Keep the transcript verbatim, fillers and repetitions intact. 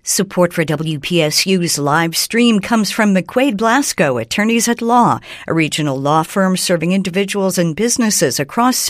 Support for W P S U's live stream comes from McQuaid Blasco, Attorneys at Law, a regional law firm serving individuals and businesses across